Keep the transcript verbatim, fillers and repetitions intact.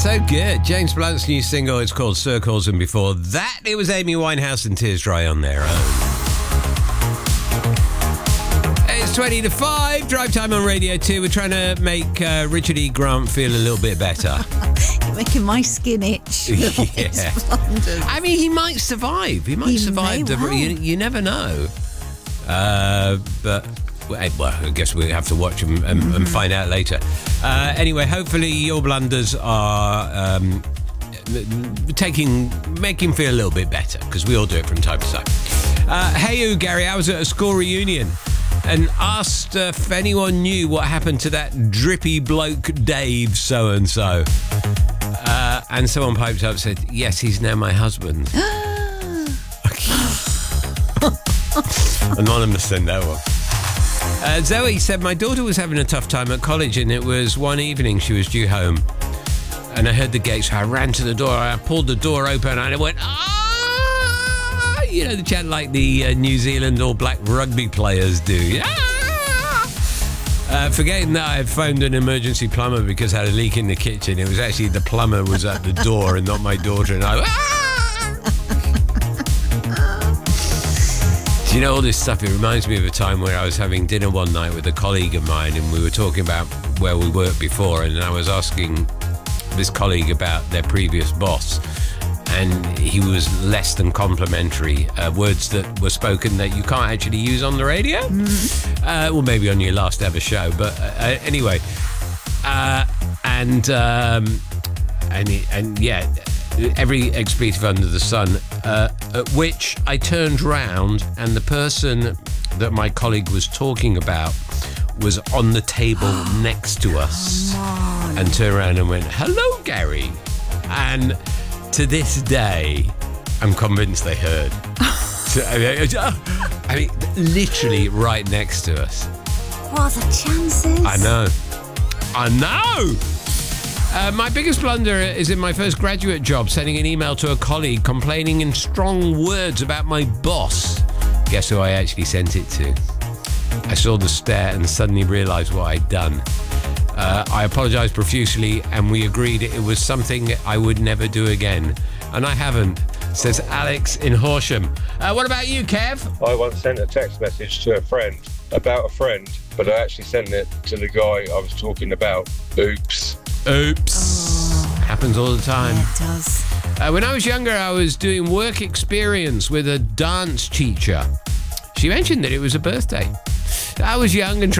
So good. James Blunt's new single, it's called Circles, and before that, it was Amy Winehouse and Tears Dry on Their Own. It's twenty to five, drive time on Radio two. We're trying to make uh, Richard E. Grant feel a little bit better. You're making my skin itch. Yeah. I mean, he might survive. He might He survive. may The, well. you, you never know. Uh, but, well, I guess we have to watch and, and, mm-hmm. and find out later. Uh, anyway, hopefully your blunders are um, taking, making him feel a little bit better, because we all do it from time to time. Uh, hey, you, Gary, I was at a school reunion and asked uh, if anyone knew what happened to that drippy bloke Dave so-and-so. Uh, and someone piped up and said, yes, he's now my husband. Anonymous then, that one. Uh, Zoe said, my daughter was having a tough time at college, and it was one evening she was due home. And I heard the gate, so I ran to the door. I pulled the door open and I went, ah! You know, the chant like the uh, New Zealand All Black rugby players do. Ah! Uh, forgetting that I had phoned an emergency plumber because I had a leak in the kitchen. It was actually the plumber was at the door and not my daughter. And I, ah! Do you know all this stuff? It reminds me of a time where I was having dinner one night with a colleague of mine, and we were talking about where we worked before, and I was asking this colleague about their previous boss, and he was less than complimentary. Uh, words that were spoken that you can't actually use on the radio. Mm. Uh, well, maybe on your last ever show, but uh, anyway. Uh, and um, and and yeah. Every expletive under the sun, uh, at which I turned round and the person that my colleague was talking about was on the table next to us, and turned around and went, hello, Gary. And to this day, I'm convinced they heard. So, I mean, literally right next to us. What are the chances? I know. I know! Uh, my biggest blunder is in my first graduate job, sending an email to a colleague complaining in strong words about my boss. Guess who I actually sent it to? I saw the stare and suddenly realised what I'd done. Uh, I apologised profusely and we agreed it was something I would never do again. And I haven't, says Alex in Horsham. Uh, what about you, Kev? I once sent a text message to a friend about a friend, but I actually sent it to the guy I was talking about. Oops. Oops. Oh. Happens all the time. Yeah, it does. Uh, when I was younger, I was doing work experience with a dance teacher. She mentioned that it was a birthday. I was young and